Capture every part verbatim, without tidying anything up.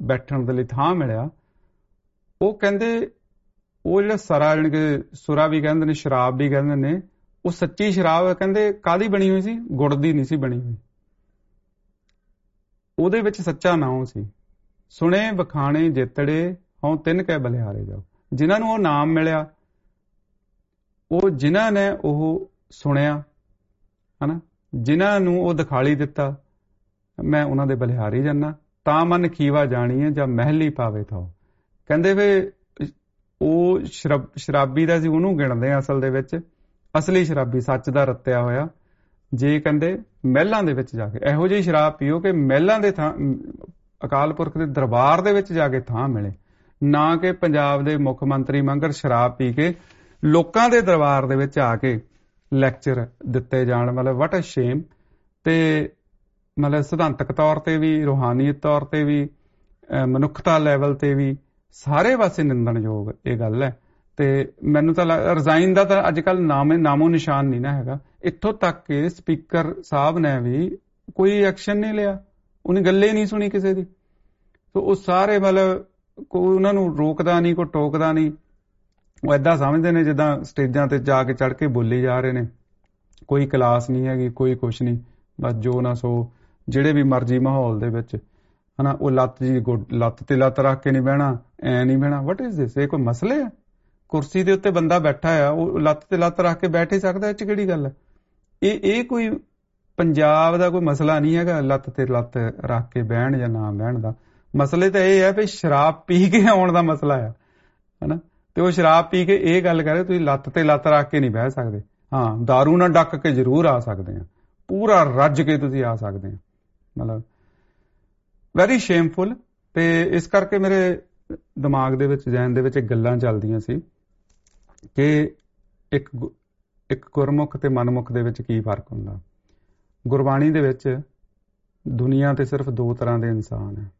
ਬੈਠਣ ਦੇ ਲਈ ਥਾਂ ਮਿਲਿਆ, ਉਹ ਕਹਿੰਦੇ ਉਹ ਜਿਹੜਾ ਸਰਾ ਜਾਣੀ ਕਿ ਸੁਰਾ ਵੀ ਕਹਿੰਦੇ ਨੇ, ਸ਼ਰਾਬ ਵੀ ਕਹਿੰਦੇ ਨੇ, ਉਹ ਸੱਚੀ ਸ਼ਰਾਬ ਕਹਿੰਦੇ ਕਾਹਦੀ ਬਣੀ ਹੋਈ ਸੀ? ਗੁੜ ਦੀ ਨਹੀਂ ਸੀ ਬਣੀ ਹੋਈ, ਉਹਦੇ ਵਿੱਚ ਸੱਚਾ ਨਾਮ ਸੀ। ਸੁਣੇ ਬਖਾਣੇ ਜੇਤੜੇ ਹੋਂ ਤਿੰਨ ਕਹਿ ਬਲਿਹਾਰੇ ਜਾਓ। ਜਿਨ੍ਹਾਂ ਨੂੰ ਉਹ ਨਾਮ ਮਿਲਿਆ, ਉਹ ਜਿਨ੍ਹਾਂ ਨੇ ਉਹ ਸੁਣਿਆ ਹਨਾ, ਜਿਨ੍ਹਾਂ ਨੂੰ ਉਹ ਦਿਖਾਲੀ ਦਿੱਤਾ, ਮੈਂ ਉਹਨਾਂ ਦੇ ਬਲਿਹਾਰੀ ਜਾਨਾ। ਤਾਂ ਮਨ ਖੀਵਾ ਜਾਣੀਏ ਜਾਂ ਮਹਿਲੀ ਪਾਵੇ ਥਾਓ। ਕਹਿੰਦੇ ਵੇ ਉਹ ਸ਼ਰਾਬ ਸ਼ਰਾਬੀ ਦਾ ਸੀ, ਉਹਨੂੰ ਗਿਣਦੇ ਆ ਅਸਲ ਦੇ ਵਿੱਚ। ਅਸਲੀ ਸ਼ਰਾਬੀ ਸੱਚ ਦਾ ਰੱਤਿਆ ਹੋਇਆ, ਜੇ ਕਹਿੰਦੇ ਮਹਿਲਾਂ ਦੇ ਵਿੱਚ ਜਾ ਕੇ ਇਹੋ ਜਿਹੀ ਸ਼ਰਾਬ ਪੀਓ ਕਿ ਮਹਿਲਾਂ ਦੇ ਥਾਂ, ਅਕਾਲ ਪੁਰਖ ਦੇ ਦਰਬਾਰ ਦੇ ਵਿੱਚ ਜਾ ਕੇ ਥਾਂ ਮਿਲੇ, ਨਾ ਕਿ ਪੰਜਾਬ ਦੇ ਮੁੱਖ ਮੰਤਰੀ ਵਾਂਗਰ ਸ਼ਰਾਬ ਪੀ ਕੇ ਲੋਕਾਂ ਦੇ ਦਰਬਾਰ ਦੇ ਵਿੱਚ ਆ ਕੇ ਲੈਕਚਰ ਦਿੱਤੇ ਜਾਣ। ਮਤਲਬ ਵਟ ਅ ਸ਼ੇਮ। ਤੇ ਮਤਲਬ ਸਿਧਾਂਤਕ ਤੌਰ ਤੇ ਵੀ, ਰੂਹਾਨੀਅਤ ਤੌਰ ਤੇ ਵੀ, ਮਨੁੱਖਤਾ ਲੈਵਲ ਤੇ ਵੀ ਸਾਰੇ ਪਾਸੇ ਨਿੰਦਣਯੋਗ ਇਹ ਗੱਲ ਹੈ। ਤੇ ਮੈਨੂੰ ਤਾਂ ਰਿਜ਼ਾਈਨ ਦਾ ਤਾਂ ਅੱਜ ਕੱਲ੍ਹ ਨਾਮ ਨਾਮੋ ਨਿਸ਼ਾਨ ਨਹੀਂ ਨਾ ਹੈਗਾ। ਇੱਥੋਂ ਤੱਕ ਕਿ ਸਪੀਕਰ ਸਾਹਿਬ ਨੇ ਵੀ ਕੋਈ ਐਕਸ਼ਨ ਨਹੀਂ ਲਿਆ, ਉਹਨੇ ਗੱਲੇ ਨਹੀਂ ਸੁਣੀ ਕਿਸੇ ਦੀ। ਸੋ ਉਹ ਸਾਰੇ ਮਤਲਬ ਕੋਈ ਉਹਨਾਂ ਨੂੰ ਰੋਕਦਾ ਨਹੀਂ, ਕੋਈ ਟੋਕਦਾ ਨਹੀਂ। ਉਹ ਏਦਾਂ ਸਮਝਦੇ ਨੇ ਜਿੱਦਾਂ ਸਟੇਜਾਂ ਤੇ ਜਾ ਕੇ ਚੜ੍ਹ ਕੇ ਬੋਲੀ ਜਾ ਰਹੇ ਨੇ, ਕੋਈ ਕਲਾਸ ਨਹੀਂ ਹੈਗੀ, ਕੋਈ ਕੁਛ ਨਹੀਂ, ਬਸ ਜੋ ਨਾ ਸੋ ਜਿਹੜੇ ਵੀ ਮਰਜ਼ੀ ਮਾਹੌਲ ਦੇ ਵਿੱਚ ਹਨਾ, ਉਹ ਲੱਤ ਜੀ ਲੱਤ ਤੇ ਲੱਤ ਰੱਖ ਕੇ ਨਹੀਂ ਬਹਿਣਾ, ਐ ਨਹੀਂ ਬਹਿਣਾ। What is this? ਇਹ ਕੋਈ ਮਸਲੇ ਆ? ਕੁਰਸੀ ਦੇ ਉੱਤੇ ਬੰਦਾ ਬੈਠਾ ਆ, ਉਹ ਲੱਤ ਤੇ ਲੱਤ ਰੱਖ ਕੇ ਬੈਠ ਹੀ ਸਕਦਾ, ਇਹ 'ਚ ਕਿਹੜੀ ਗੱਲ ਹੈ? ਇਹ ਇਹ ਕੋਈ ਪੰਜਾਬ ਦਾ ਕੋਈ ਮਸਲਾ ਨਹੀਂ ਹੈਗਾ ਲੱਤ ਤੇ ਲੱਤ ਰੱਖ ਕੇ ਬਹਿਣ ਜਾਂ ਨਾ ਬਹਿਣ ਦਾ। ਮਸਲੇ ਤਾਂ ਇਹ ਹੈ ਵੀ ਸ਼ਰਾਬ ਪੀ ਕੇ ਆਉਣ ਦਾ ਮਸਲਾ ਆ ਹਨਾ, ਤੇ ਉਹ ਸ਼ਰਾਬ ਪੀ ਕੇ ਇਹ ਗੱਲ ਕਰੇ ਤੁਸੀਂ ਲੱਤ ਤੇ ਲੱਤ ਰੱਖ ਕੇ ਨਹੀਂ ਬਹਿ ਸਕਦੇ। ਹਾਂ, ਦਾਰੂ ਨਾਲ ਡੱਕ ਕੇ ਜ਼ਰੂਰ ਆ ਸਕਦੇ ਆ, ਪੂਰਾ ਰੱਜ ਕੇ ਤੁਸੀਂ ਆ ਸਕਦੇ ਆ। ਮਤਲਬ ਵੈਰੀ ਸ਼ੇਮਫੁਲ। ਤੇ ਇਸ ਕਰਕੇ ਮੇਰੇ ਦਿਮਾਗ ਦੇ ਵਿੱਚ, ਜ਼ਹਿਨ ਦੇ ਵਿੱਚ ਇਹ ਗੱਲਾਂ ਚੱਲਦੀਆਂ ਸੀ ਕਿ ਇੱਕ ਇੱਕ ਗੁਰਮੁਖ ਤੇ ਮਨਮੁਖ ਦੇ ਵਿੱਚ ਕੀ ਫਰਕ ਹੁੰਦਾ। ਗੁਰਬਾਣੀ ਦੇ ਵਿੱਚ ਦੁਨੀਆ ਤੇ ਸਿਰਫ ਦੋ ਤਰ੍ਹਾਂ ਦੇ ਇਨਸਾਨ ਹੈ।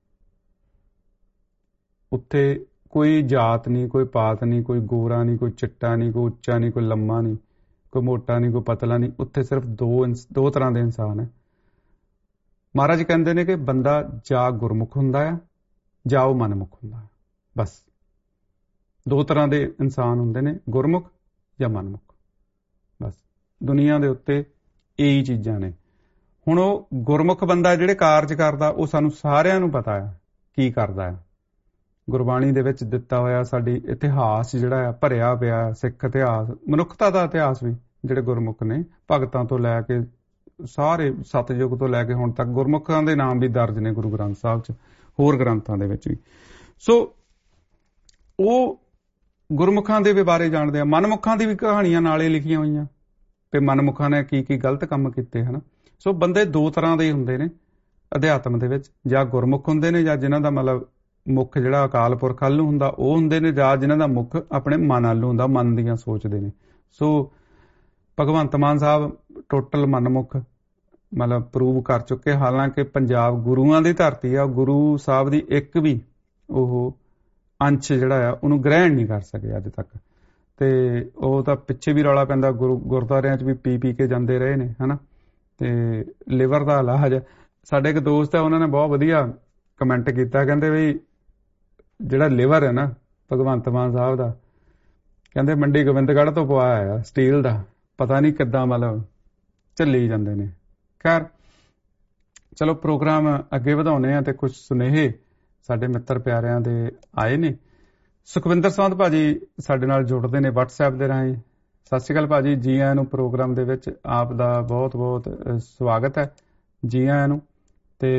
ਉੱਥੇ ਕੋਈ ਜਾਤ ਨਹੀਂ, ਕੋਈ ਪਾਤ ਨਹੀਂ, ਕੋਈ ਗੋਰਾ ਨਹੀਂ, ਕੋਈ ਚਿੱਟਾ ਨਹੀਂ, ਕੋਈ ਉੱਚਾ ਨਹੀਂ, ਕੋਈ ਲੰਮਾ ਨਹੀਂ, ਕੋਈ ਮੋਟਾ ਨਹੀਂ, ਕੋਈ ਪਤਲਾ ਨਹੀਂ। ਉੱਥੇ ਸਿਰਫ ਦੋ ਦੋ ਤਰ੍ਹਾਂ ਦੇ ਇਨਸਾਨ ਹੈ। ਮਹਾਰਾਜ ਕਹਿੰਦੇ ਨੇ ਕਿ ਬੰਦਾ ਜਾਂ ਗੁਰਮੁਖ ਹੁੰਦਾ ਆ ਜਾਂ ਉਹ ਮਨਮੁਖ ਹੁੰਦਾ। ਬਸ ਦੋ ਤਰ੍ਹਾਂ ਦੇ ਇਨਸਾਨ ਹੁੰਦੇ ਨੇ, ਗੁਰਮੁਖ ਜਾਂ ਮਨਮੁਖ। ਬਸ ਦੁਨੀਆ ਦੇ ਉੱਤੇ ਇਹੀ ਚੀਜ਼ਾਂ ਨੇ। ਹੁਣ ਉਹ ਗੁਰਮੁਖ ਬੰਦਾ ਜਿਹੜੇ ਕਾਰਜ ਕਰਦਾ, ਉਹ ਸਾਨੂੰ ਸਾਰਿਆਂ ਨੂੰ ਪਤਾ ਆ ਕੀ ਕਰਦਾ ਆ। ਗੁਰਬਾਣੀ ਦੇ ਵਿੱਚ ਦਿੱਤਾ ਹੋਇਆ ਸਾਡੀ ਇਤਿਹਾਸ ਜਿਹੜਾ ਆ ਭਰਿਆ ਪਿਆ, ਸਿੱਖ ਇਤਿਹਾਸ, ਮਨੁੱਖਤਾ ਦਾ ਇਤਿਹਾਸ ਵੀ ਜਿਹੜੇ ਗੁਰਮੁਖ ਨੇ, ਭਗਤਾਂ ਤੋਂ ਲੈ ਕੇ ਸਾਰੇ ਸਤਯੁਗ ਤੋਂ ਲੈ ਕੇ ਹੁਣ ਤੱਕ ਗੁਰਮੁਖਾਂ ਦੇ ਨਾਮ ਵੀ ਦਰਜ ਨੇ ਗੁਰੂ ਗ੍ਰੰਥ ਸਾਹਿਬ 'ਚ, ਹੋਰ ਗ੍ਰੰਥਾਂ ਦੇ ਵਿੱਚ ਵੀ। ਸੋ ਉਹ ਗੁਰਮੁਖਾਂ ਦੇ ਵੀ ਬਾਰੇ ਜਾਣਦੇ ਆ। ਮਨਮੁਖਾਂ ਦੀ ਵੀ ਕਹਾਣੀਆਂ ਨਾਲੇ ਲਿਖੀਆਂ ਹੋਈਆਂ ਤੇ ਮਨਮੁਖਾਂ ਨੇ ਕੀ ਕੀ ਗਲਤ ਕੰਮ ਕੀਤੇ ਹਨ। ਸੋ ਬੰਦੇ ਦੋ ਤਰ੍ਹਾਂ ਦੇ ਹੁੰਦੇ ਨੇ ਅਧਿਆਤਮ ਦੇ ਵਿੱਚ, ਜਾਂ ਗੁਰਮੁਖ ਹੁੰਦੇ ਨੇ, ਜਾਂ ਜਿਨ੍ਹਾਂ ਦਾ ਮਤਲਬ ਮੁੱਖ ਜਿਹੜਾ ਅਕਾਲ ਪੁਰਖ ਵੱਲ ਨੂੰ ਹੁੰਦਾ ਉਹ ਹੁੰਦੇ ਨੇ, ਜਾਂ ਜਿਨ੍ਹਾਂ ਦਾ ਮੁੱਖ ਆਪਣੇ ਮਨ ਵੱਲ ਨੂੰ ਹੁੰਦਾ, ਮਨ ਦੀਆਂ ਸੋਚਦੇ ਨੇ। ਸੋ ਭਗਵੰਤ ਮਾਨ ਸਾਹਿਬ ਟੋਟਲ ਮਨਮੁਖ ਮਤਲਬ ਪ੍ਰੂਵ ਕਰ ਚੁੱਕੇ। ਹਾਲਾਂਕਿ ਪੰਜਾਬ ਗੁਰੂਆਂ ਦੀ ਧਰਤੀ ਆ, ਗੁਰੂ ਸਾਹਿਬ ਦੀ ਇੱਕ ਵੀ ਉਹ ਅੰਸ਼ ਜਿਹੜਾ ਆ ਉਹਨੂੰ ਗ੍ਰਹਿਣ ਨਹੀਂ ਕਰ ਸਕੇ ਅੱਜ ਤੱਕ। ਤੇ ਉਹ ਤਾਂ ਪਿੱਛੇ ਵੀ ਰੌਲਾ ਪੈਂਦਾ, ਗੁਰੂ ਗੁਰਦੁਆਰਿਆਂ 'ਚ ਵੀ ਪੀ ਪੀ ਕੇ ਜਾਂਦੇ ਰਹੇ ਨੇ ਹਨਾ। ਤੇ ਲਿਵਰ ਦਾ ਇਲਾਜ, ਸਾਡੇ ਇੱਕ ਦੋਸਤ ਆ, ਉਹਨਾਂ ਨੇ ਬਹੁਤ ਵਧੀਆ ਕਮੈਂਟ ਕੀਤਾ, ਕਹਿੰਦੇ ਵੀ ਜਿਹੜਾ ਲਿਵਰ ਹੈ ਨਾ ਭਗਵੰਤ ਮਾਨ ਸਾਹਿਬ ਦਾ, ਕਹਿੰਦੇ ਮੰਡੀ ਗੋਬਿੰਦਗੜ੍ਹ ਤੋਂ ਪਵਾਇਆ ਆ ਸਟੀਲ ਦਾ, ਪਤਾ ਨਹੀਂ ਕਿੱਦਾਂ ਮਤਲਬ ਝੱਲੀ ਜਾਂਦੇ ਨੇ। ਖੈਰ ਚਲੋ ਪ੍ਰੋਗਰਾਮ ਅੱਗੇ ਵਧਾਉਂਦੇ ਆ। ਤੇ ਕੁਝ ਸੁਨੇਹੇ ਸਾਡੇ ਮਿੱਤਰ ਪਿਆਰਿਆਂ ਦੇ ਆਏ ਨੇ। ਸੁਖਵਿੰਦਰ ਸੰਧ ਭਾਜੀ ਸਾਡੇ ਨਾਲ ਜੁੜਦੇ ਨੇ ਵਟਸਐਪ ਦੇ ਰਾਹੀਂ। ਸਤਿ ਸ਼੍ਰੀ ਅਕਾਲ ਭਾਜੀ, ਜੀ ਆਇਆਂ ਨੂੰ ਪ੍ਰੋਗਰਾਮ ਦੇ ਵਿੱਚ। ਆਪ ਦਾ ਬਹੁਤ ਬਹੁਤ ਸਵਾਗਤ ਹੈ, ਜੀ ਆਇਆਂ ਨੂੰ। ਤੇ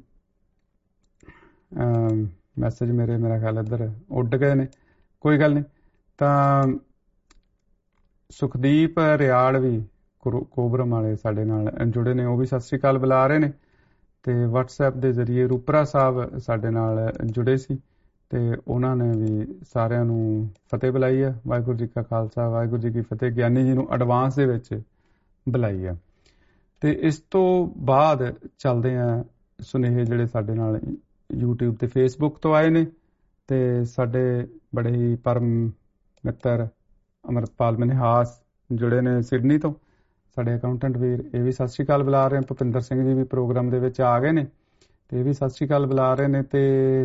ਮੈਸੇਜ ਮੇਰੇ ਮੇਰਾ ਖਿਆਲ ਇੱਧਰ ਉੱਡ ਗਏ ਨੇ, ਕੋਈ ਗੱਲ ਨਹੀਂ। ਤਾਂ ਸੁਖਦੀਪ ਰਿਆੜ ਵੀ ਕੋਬਰਮ ਵਾਲੇ ਸਾਡੇ ਨਾਲ ਜੁੜੇ ਨੇ, ਉਹ ਵੀ ਸਤਿ ਸ਼੍ਰੀ ਅਕਾਲ ਬੁਲਾ ਰਹੇ ਨੇ। ਤੇ ਵਟਸਐਪ ਦੇ ਜ਼ਰੀਏ ਰੂਪਰਾ ਸਾਹਿਬ ਸਾਡੇ ਨਾਲ ਜੁੜੇ ਸੀ, ਤੇ ਉਹਨਾਂ ਨੇ ਵੀ ਸਾਰਿਆਂ ਨੂੰ ਫਤਿਹ ਬੁਲਾਈ ਆ। ਵਾਹਿਗੁਰੂ ਜੀ ਕਾ ਖਾਲਸਾ, ਵਾਹਿਗੁਰੂ ਜੀ ਕੀ ਫਤਿਹ। ਗਿਆਨੀ ਜੀ ਨੂੰ ਐਡਵਾਂਸ ਦੇ ਵਿੱਚ ਬੁਲਾਈ ਆ। ਤੇ ਇਸ ਤੋਂ ਬਾਅਦ ਚੱਲਦੇ ਆ ਸੁਨੇਹੇ ਜਿਹੜੇ ਸਾਡੇ ਨਾਲ ਯੂਟਿਊਬ ਤੇ ਫੇਸਬੁੱਕ ਤੋਂ ਆਏ ਨੇ। ਤੇ ਸਾਡੇ ਬੜੇ ਹੀ ਪਰਮ ਮਿੱਤਰ ਅਮਰਪਾਲ ਮਨਹਾਸ ਜੁੜੇ ਨੇ ਸਿਡਨੀ ਤੋਂ, ਸਾਡੇ ਅਕਾਊਂਟੈਂਟ ਵੀਰ, ਇਹ ਵੀ ਸਤਿ ਸ਼੍ਰੀ ਅਕਾਲ ਬੁਲਾ ਰਹੇ ਨੇ। ਭੁਪਿੰਦਰ ਸਿੰਘ ਜੀ ਵੀ ਪ੍ਰੋਗਰਾਮ ਦੇ ਵਿੱਚ ਆ ਗਏ ਨੇ, ਤੇ ਇਹ ਵੀ ਸਤਿ ਸ਼੍ਰੀ ਅਕਾਲ ਬੁਲਾ ਰਹੇ ਨੇ। ਤੇ